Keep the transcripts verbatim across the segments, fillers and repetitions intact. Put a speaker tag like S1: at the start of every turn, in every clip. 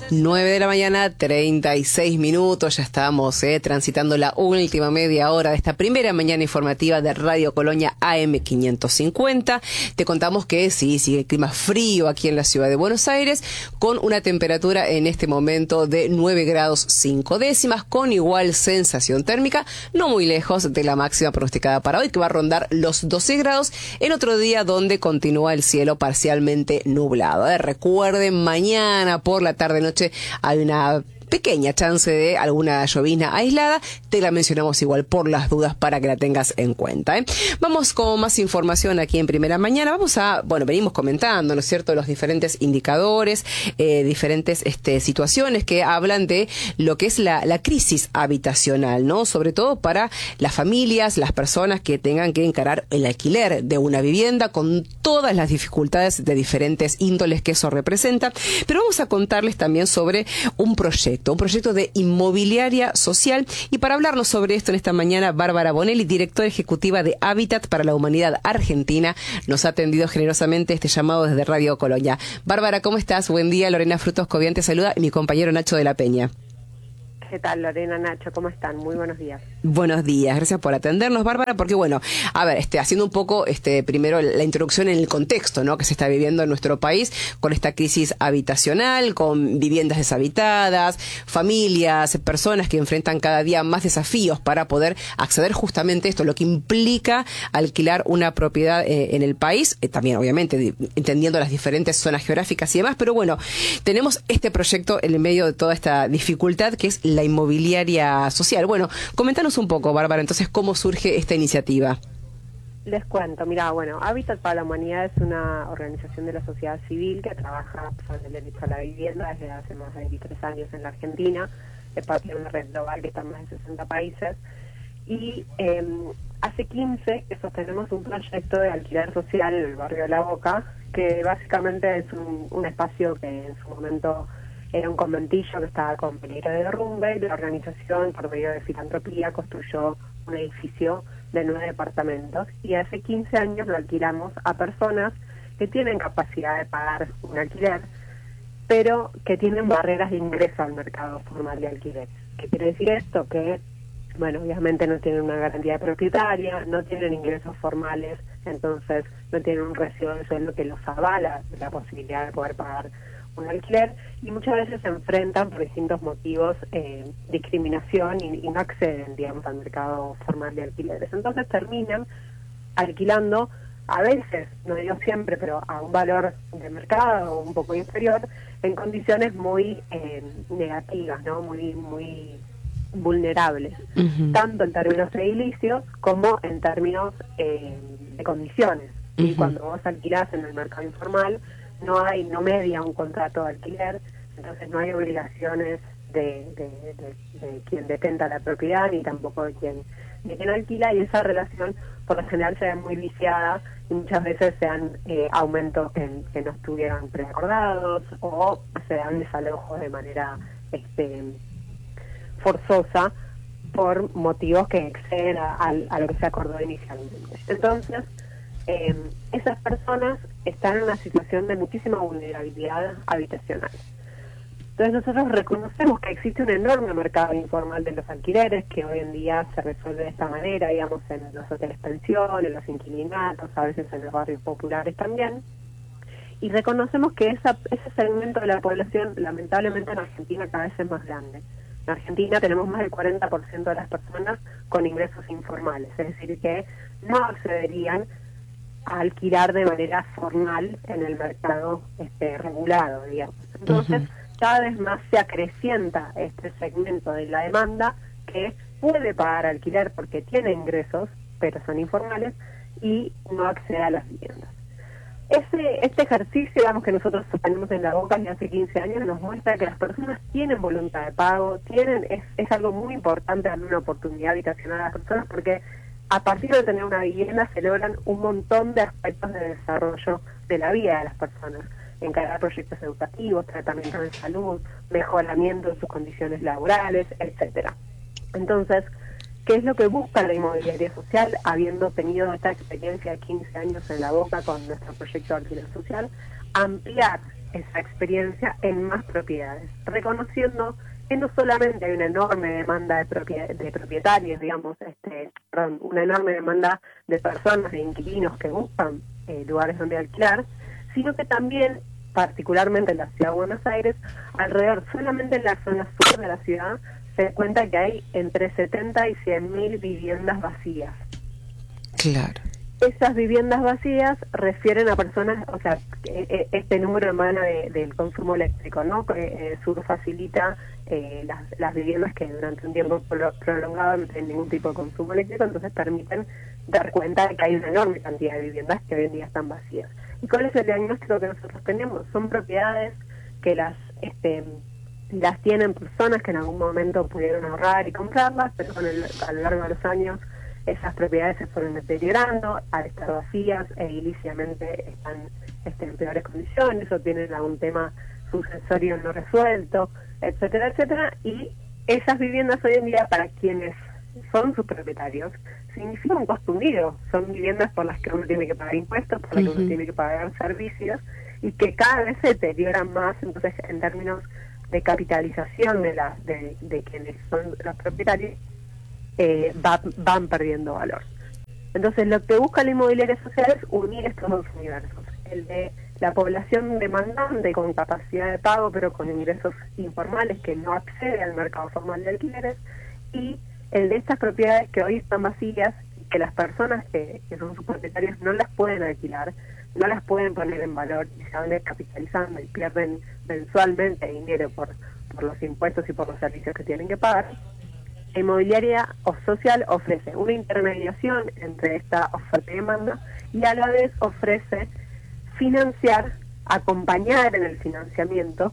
S1: nueve de la mañana, treinta y seis minutos, ya estamos eh, transitando la última media hora de esta primera mañana informativa de Radio Colonia A M quinientos cincuenta. Te contamos que sí, sigue el clima frío aquí en la ciudad de Buenos Aires, con una temperatura en este momento de nueve grados cinco décimas, con igual sensación térmica, no muy lejos de la máxima pronosticada para hoy, que va a rondar los doce grados, en otro día donde continúa el cielo parcialmente nublado. Eh, recuerden, mañana por la tarde-noche hay una pequeña chance de alguna llovizna aislada. Te la mencionamos igual por las dudas para que la tengas en cuenta, ¿eh? Vamos con más información aquí en Primera Mañana. Vamos a, bueno, venimos comentando, ¿no es cierto?, los diferentes indicadores, eh, diferentes este, situaciones que hablan de lo que es la, la crisis habitacional, ¿no? Sobre todo para las familias, las personas que tengan que encarar el alquiler de una vivienda con todas las dificultades de diferentes índoles que eso representa. Pero vamos a contarles también sobre un proyecto. Un proyecto de inmobiliaria social. Y para hablarnos sobre esto en esta mañana, Bárbara Bonelli, directora ejecutiva de Hábitat para la Humanidad Argentina, nos ha atendido generosamente este llamado desde Radio Colonia. Bárbara, ¿cómo estás? Buen día. Lorena Frutos Cobian te saluda y mi compañero Nacho de la Peña.
S2: ¿Qué tal, Lorena, Nacho? ¿Cómo están? Muy buenos días.
S1: Buenos días, gracias por atendernos, Bárbara, porque bueno, a ver, este, haciendo un poco, este, primero la introducción en el contexto, ¿no?, que se está viviendo en nuestro país con esta crisis habitacional, con viviendas deshabitadas, familias, personas que enfrentan cada día más desafíos para poder acceder justamente a esto, lo que implica alquilar una propiedad eh, en el país, eh, también obviamente entendiendo las diferentes zonas geográficas y demás, pero bueno, tenemos este proyecto en el medio de toda esta dificultad que es la inmobiliaria social. Bueno, coméntanos un poco, Bárbara, entonces, ¿cómo surge esta iniciativa?
S2: Les cuento, mira, bueno, Hábitat para la Humanidad es una organización de la sociedad civil que trabaja sobre el derecho a la vivienda desde hace más de veintitrés años en la Argentina, es parte de una red global que está en más de sesenta países, y eh, hace quince que sostenemos un proyecto de alquiler social en el barrio de La Boca, que básicamente es un, un espacio que en su momento era un conventillo que estaba con peligro de derrumbe, y la organización, por medio de filantropía, construyó un edificio de nueve departamentos, y hace quince años lo alquilamos a personas que tienen capacidad de pagar un alquiler, pero que tienen barreras de ingreso al mercado formal de alquiler. ¿Qué quiere decir esto? Que, bueno, obviamente no tienen una garantía propietaria, no tienen ingresos formales, entonces no tienen un recibo de sueldo que los avala la posibilidad de poder pagar un alquiler, y muchas veces se enfrentan por distintos motivos, eh, discriminación, y, y no acceden, digamos, al mercado formal de alquileres. Entonces terminan alquilando, a veces, no digo siempre, pero a un valor de mercado un poco inferior, en condiciones muy eh, negativas, ¿no? Muy, muy vulnerables, uh-huh. tanto en términos edilicios como en términos eh, de condiciones. Uh-huh. Y cuando vos alquilás en el mercado informal, no hay, no media un contrato de alquiler, entonces no hay obligaciones de, de, de, de quien detenta la propiedad, ni tampoco de quien, de quien alquila, y esa relación por lo general se ve muy viciada, y muchas veces se dan eh, aumentos que, que no estuvieron preacordados, o se dan desalojos de manera este, forzosa por motivos que exceden a, a, a lo que se acordó inicialmente. Entonces, Eh, esas personas están en una situación de muchísima vulnerabilidad habitacional. Entonces nosotros reconocemos que existe un enorme mercado informal de los alquileres, que hoy en día se resuelve de esta manera, digamos, en los hoteles pensión, en los inquilinatos, a veces en los barrios populares también, y reconocemos que esa, ese segmento de la población, lamentablemente en Argentina, cada vez es más grande. En Argentina tenemos más del cuarenta por ciento de las personas con ingresos informales, es decir, que no accederían a alquilar de manera formal en el mercado este, regulado, digamos. Entonces, uh-huh. cada vez más se acrecienta este segmento de la demanda que puede pagar alquiler porque tiene ingresos, pero son informales, y no accede a las viviendas. Ese, este ejercicio, digamos, que nosotros tenemos en La Boca desde hace quince años, nos muestra que las personas tienen voluntad de pago, tienen es, es algo muy importante darle una oportunidad habitacional a las personas, porque a partir de tener una vivienda se logran un montón de aspectos de desarrollo de la vida de las personas. Encargar proyectos educativos, tratamiento de salud, mejoramiento de sus condiciones laborales, etcétera. Entonces, ¿qué es lo que busca la inmobiliaria social, habiendo tenido esta experiencia de quince años en La Boca con nuestro proyecto de alquiler social? Ampliar esa experiencia en más propiedades, reconociendo que no solamente hay una enorme demanda de, propiedad, de propietarios, digamos, este, perdón, una enorme demanda de personas, de inquilinos que buscan eh, lugares donde alquilar, sino que también, particularmente en la ciudad de Buenos Aires, alrededor, solamente en la zona sur de la ciudad, se cuenta que hay entre setenta y cien mil viviendas vacías.
S1: Claro.
S2: Esas viviendas vacías refieren a personas, o sea, este número emana de, del consumo eléctrico, ¿no? Eh, Sur facilita eh, las, las viviendas que durante un tiempo prolongado no tienen ningún tipo de consumo eléctrico, entonces permiten dar cuenta de que hay una enorme cantidad de viviendas que hoy en día están vacías. ¿Y cuál es el diagnóstico que nosotros tenemos? Son propiedades que las este, las tienen personas que en algún momento pudieron ahorrar y comprarlas, pero con el, a lo largo de los años esas propiedades se fueron deteriorando, al estar vacías e ilícitamente están este, en peores condiciones o tienen algún tema sucesorio no resuelto, etcétera, etcétera, y esas viviendas hoy en día para quienes son sus propietarios significa un costo hundido, son viviendas por las que uno tiene que pagar impuestos, por las que uno tiene que pagar servicios y que cada vez se deterioran más, entonces en términos de capitalización de, las de, de quienes son los propietarios, Eh, va, van perdiendo valor. Entonces lo que busca la inmobiliaria social es unir estos dos universos, el de la población demandante con capacidad de pago pero con ingresos informales que no accede al mercado formal de alquileres, y el de estas propiedades que hoy están vacías, que las personas que, que son sus propietarios no las pueden alquilar, no las pueden poner en valor y se van descapitalizando y pierden mensualmente dinero por, por los impuestos y por los servicios que tienen que pagar. La inmobiliaria o social ofrece una intermediación entre esta oferta y demanda y a la vez ofrece financiar, acompañar en el financiamiento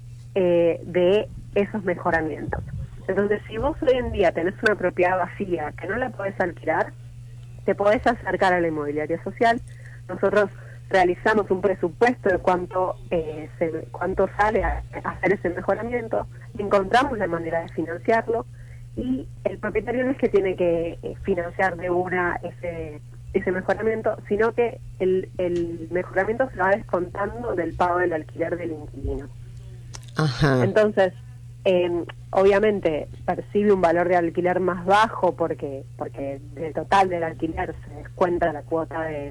S2: eh, de esos mejoramientos. Entonces, si vos hoy en día tenés una propiedad vacía que no la podés alquilar, te podés acercar a la inmobiliaria social. Nosotros realizamos un presupuesto de cuánto eh, se, cuánto sale a, a hacer ese mejoramiento, encontramos la manera de financiarlo, y el propietario no es que tiene que financiar de una ese ese mejoramiento, sino que el, el mejoramiento se va descontando del pago del alquiler del inquilino.
S1: Ajá.
S2: Entonces, eh, obviamente percibe un valor de alquiler más bajo porque porque del total del alquiler se descuenta la cuota de,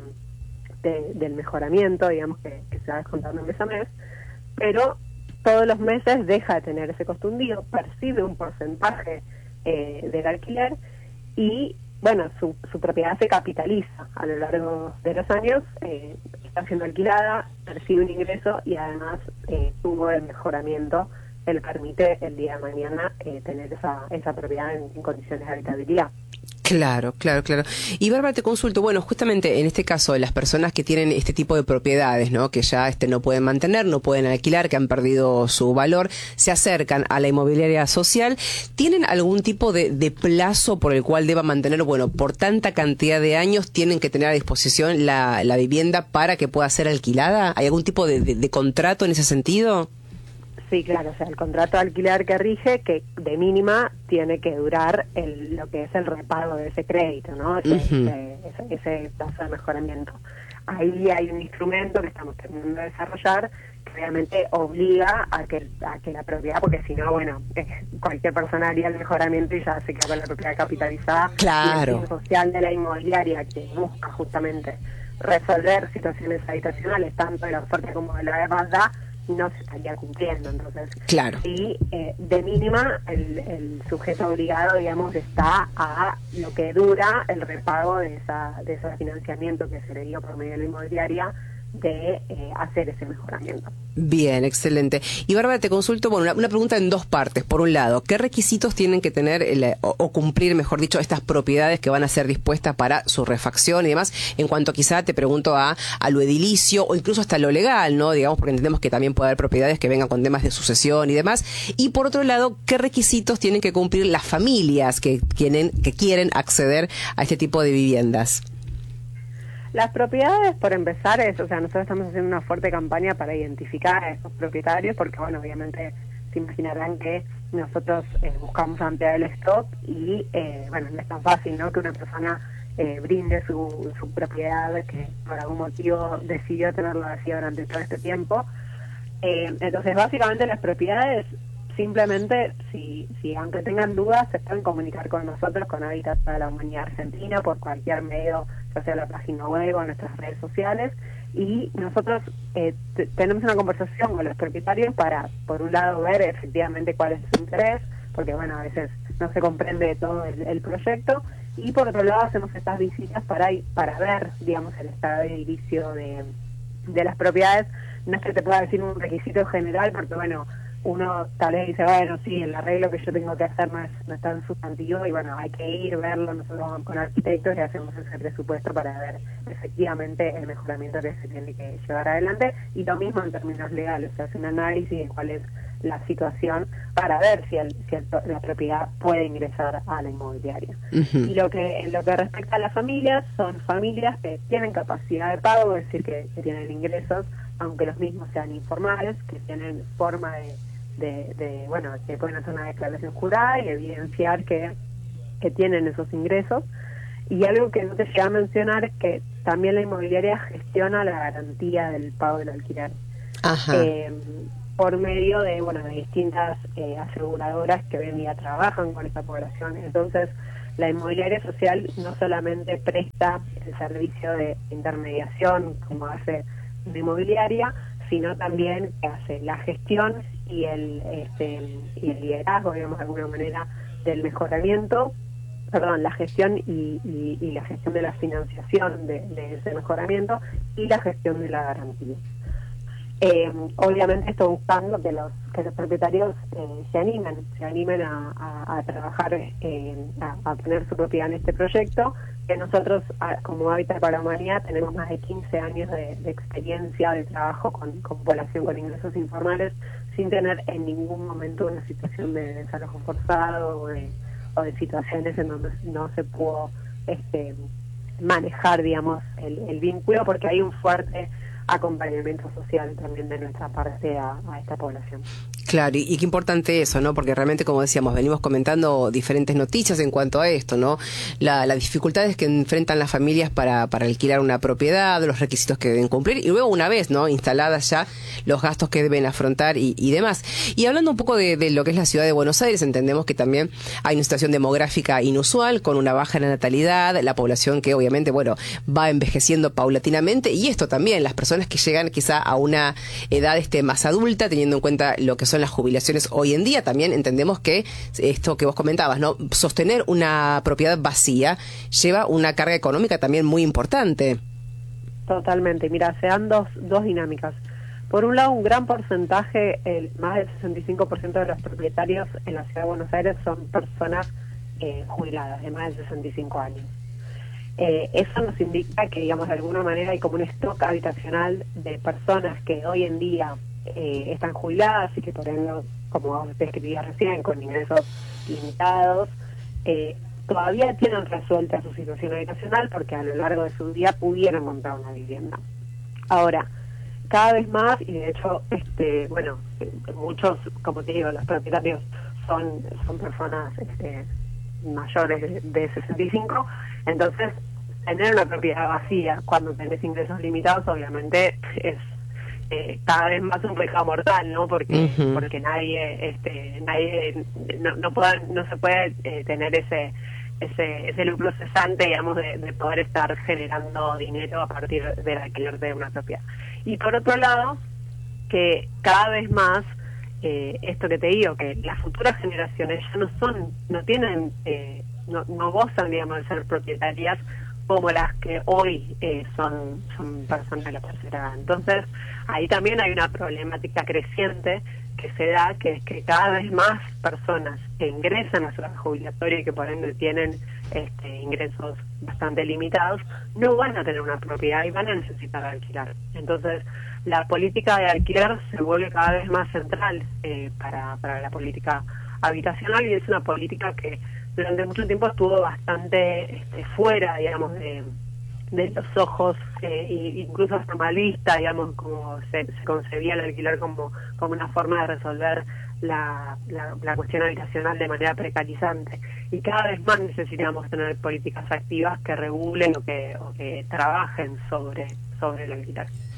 S2: de del mejoramiento, digamos, que, que se va descontando mes a mes, pero todos los meses deja de tener ese costo hundido, percibe un porcentaje Eh, del alquiler y, bueno, su, su propiedad se capitaliza a lo largo de los años, eh, está siendo alquilada, recibe un ingreso y además eh, tuvo el mejoramiento que le permite el día de mañana eh, tener esa, esa propiedad en, en condiciones de habitabilidad.
S1: Claro, claro, claro. Y Bárbara, te consulto, bueno, justamente en este caso, las personas que tienen este tipo de propiedades, ¿no? Que ya este no pueden mantener, no pueden alquilar, que han perdido su valor, se acercan a la inmobiliaria social, ¿tienen algún tipo de, de plazo por el cual deban mantener, bueno, por tanta cantidad de años tienen que tener a disposición la, la vivienda para que pueda ser alquilada? ¿Hay algún tipo de, de, de contrato en ese sentido?
S2: Sí, claro, o sea, el contrato de alquiler que rige, que de mínima tiene que durar el, lo que es el repago de ese crédito, ¿no? Ese, uh-huh. ese, ese, ese plazo de mejoramiento. Ahí hay un instrumento que estamos terminando de desarrollar que realmente obliga a que a que la propiedad, porque si no, bueno, eh, cualquier persona haría el mejoramiento y ya se queda con la propiedad capitalizada.
S1: Claro.
S2: Y el fin social de la inmobiliaria que busca justamente resolver situaciones habitacionales, tanto de la oferta como de la demanda, no se estaría cumpliendo. Entonces,
S1: claro.
S2: sí, eh, de mínima el, el sujeto obligado, digamos, está a lo que dura el repago de esa de ese financiamiento que se le dio por medio de la inmobiliaria de eh, hacer ese mejoramiento.
S1: Bien, excelente. Y Bárbara, te consulto, bueno, una, una pregunta en dos partes. Por un lado, ¿qué requisitos tienen que tener el, o, o cumplir, mejor dicho, estas propiedades que van a ser dispuestas para su refacción y demás? En cuanto quizá te pregunto a, a lo edilicio o incluso hasta lo legal, ¿no? Digamos, porque entendemos que también puede haber propiedades que vengan con temas de sucesión y demás. Y por otro lado, ¿qué requisitos tienen que cumplir las familias que quieren, que quieren acceder a este tipo de viviendas?
S2: Las propiedades, por empezar, es, o sea, nosotros estamos haciendo una fuerte campaña para identificar a esos propietarios, porque, bueno, obviamente se imaginarán que nosotros eh, buscamos ampliar el stock y, eh, bueno, no es tan fácil, ¿no?, que una persona eh, brinde su, su propiedad que por algún motivo decidió tenerlo vacío durante todo este tiempo. Eh, entonces, básicamente las propiedades, simplemente, si, si aunque tengan dudas, se pueden comunicar con nosotros, con Hábitat para la Humanidad Argentina, por cualquier medio, ya sea la página web o nuestras redes sociales, y nosotros eh, tenemos una conversación con los propietarios para, por un lado, ver efectivamente cuál es su interés, porque, bueno, a veces no se comprende todo el, el proyecto, y por otro lado hacemos estas visitas para, para ver, digamos, el estado de edilicio de, de las propiedades. No es que te pueda decir un requisito general, porque, bueno, uno tal vez dice, bueno, sí, el arreglo que yo tengo que hacer no es, no es tan sustantivo, y bueno, hay que ir, verlo, nosotros vamos con arquitectos y hacemos ese presupuesto para ver efectivamente el mejoramiento que se tiene que llevar adelante, y lo mismo en términos legales, se hace un análisis de cuál es la situación para ver si, el, si el, la propiedad puede ingresar a la inmobiliaria. Uh-huh. Y lo que en lo que respecta a las familias, son familias que tienen capacidad de pago, es decir, que, que tienen ingresos, aunque los mismos sean informales, que tienen forma de De, de, bueno, que pueden hacer una declaración jurada y evidenciar que, que tienen esos ingresos. Y algo que no te llega a mencionar es que también la inmobiliaria gestiona la garantía del pago del alquiler. Ajá. Eh, por medio de, bueno, de distintas eh, aseguradoras que hoy en día trabajan con esta población. Entonces, la inmobiliaria social no solamente presta el servicio de intermediación como hace una inmobiliaria, sino también que hace la gestión y el este y el liderazgo, digamos, de alguna manera, del mejoramiento, perdón, la gestión y, y, y la gestión de la financiación de, de ese mejoramiento, y la gestión de la garantía. Eh, obviamente estoy buscando que los que los propietarios eh, se animen, se animen a, a, a trabajar, eh, a, a poner su propiedad en este proyecto, que nosotros, a, como Hábitat para la Humanidad, tenemos más de quince años de, de experiencia de trabajo con, con población con ingresos informales, sin tener en ningún momento una situación de desalojo forzado o de, o de situaciones en donde no se pudo este, manejar, digamos, el, el vínculo, porque hay un fuerte acompañamiento social también de nuestra parte a, a esta población.
S1: Claro, y, y qué importante eso, ¿no? Porque realmente, como decíamos, venimos comentando diferentes noticias en cuanto a esto, ¿no? La, las dificultades que enfrentan las familias para, para alquilar una propiedad, los requisitos que deben cumplir, y luego, una vez, ¿no?, instaladas ya, los gastos que deben afrontar y, y demás. Y hablando un poco de, de lo que es la ciudad de Buenos Aires, entendemos que también hay una situación demográfica inusual, con una baja en la natalidad, la población que obviamente, bueno, va envejeciendo paulatinamente, y esto también, las personas que llegan quizá a una edad este más adulta, teniendo en cuenta lo que son las jubilaciones hoy en día, también entendemos que esto que vos comentabas, ¿no?, sostener una propiedad vacía lleva una carga económica también muy importante.
S2: Totalmente. Mira, se dan dos, dos dinámicas. Por un lado, un gran porcentaje, el, más del sesenta y cinco por ciento de los propietarios en la ciudad de Buenos Aires son personas eh, jubiladas de más de sesenta y cinco años. Eh, eso nos indica que, digamos, de alguna manera hay como un stock habitacional de personas que hoy en día eh, están jubiladas y que, por ejemplo, como vos describías recién, con ingresos limitados, eh, todavía tienen resuelta su situación habitacional porque a lo largo de su día pudieron comprar una vivienda. Ahora, cada vez más, y de hecho, este bueno, muchos, como te digo, los propietarios son, son personas este, mayores de, de sesenta y cinco, entonces tener una propiedad vacía cuando tenés ingresos limitados obviamente es eh, cada vez más un pecado mortal, ¿no? Porque uh-huh. porque nadie este nadie no no, pueda, no se puede eh, tener ese ese ese lucro cesante, digamos, de, de poder estar generando dinero a partir del alquiler de una propiedad. Y por otro lado, que cada vez más eh, esto que te digo, que las futuras generaciones ya no son, no tienen, eh, no, no gozan, digamos, de ser propietarias como las que hoy eh, son, son personas de la tercera edad. Entonces, ahí también hay una problemática creciente que se da, que es que cada vez más personas que ingresan a su edad jubilatoria y que por ende tienen este, ingresos bastante limitados, no van a tener una propiedad y van a necesitar alquilar. Entonces, la política de alquiler se vuelve cada vez más central eh, para, para la política habitacional, y es una política que durante mucho tiempo estuvo bastante este, fuera, digamos, de, de los ojos, eh, incluso hasta mal vista, digamos, como se, se concebía el alquiler como, como una forma de resolver la, la, la cuestión habitacional de manera precarizante. Y cada vez más necesitamos tener políticas activas que regulen o que, o que trabajen sobre, sobre el alquiler.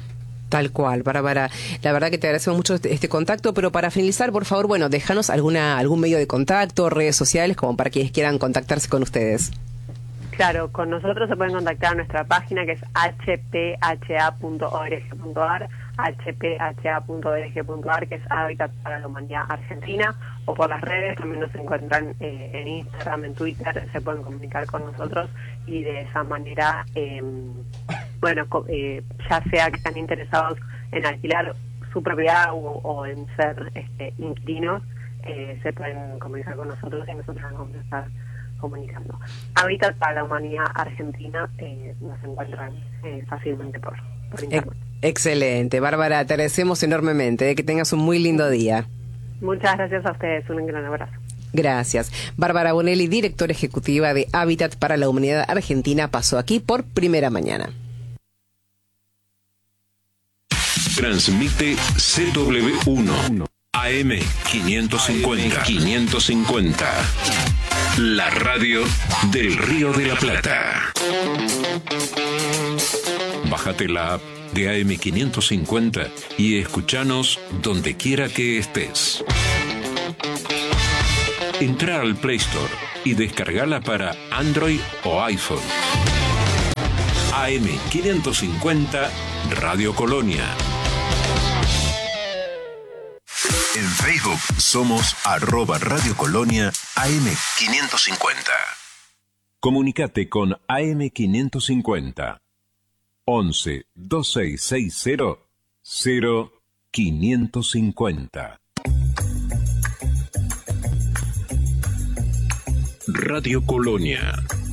S1: Tal cual, Bárbara. La verdad que te agradecemos mucho este, este contacto, pero para finalizar, por favor, bueno, déjanos alguna algún medio de contacto, redes sociales, como para quienes quieran contactarse con ustedes.
S2: Claro, con nosotros se pueden contactar a nuestra página que es h p h a punto org punto a r, h p h a punto org punto a r, que es Hábitat para la Humanidad Argentina, o por las redes, también nos encuentran eh, en Instagram, en Twitter, se pueden comunicar con nosotros y de esa manera, eh, bueno, eh, ya sea que están interesados en alquilar su propiedad o, o en ser este, inquilinos, eh, se pueden comunicar con nosotros y nosotros nos vamos a estar comunicando. Hábitat para la Humanidad Argentina, eh, nos encuentran eh, fácilmente por, por internet.
S1: Excelente, Bárbara, te agradecemos enormemente, eh, que tengas un muy lindo día.
S2: Muchas gracias a ustedes, un gran abrazo.
S1: Gracias. Bárbara Bonelli, directora ejecutiva de Hábitat para la Humanidad Argentina, pasó aquí por Primera Mañana.
S3: Transmite C W uno A M quinientos cincuenta. quinientos cincuenta. La radio del Río de la Plata. Bájate la app de A M quinientos cincuenta y escuchanos donde quiera que estés. Entra al Play Store y descargala para Android o iPhone. A M quinientos cincuenta Radio Colonia. En Facebook somos arroba Radio Colonia A M quinientos cincuenta. Comunicate con A M quinientos cincuenta. once, veintiséis sesenta, cero quinientos cincuenta. Radio Colonia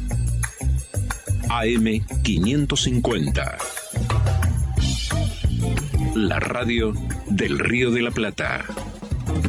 S3: A M quinientos cincuenta. La radio del Río de la Plata.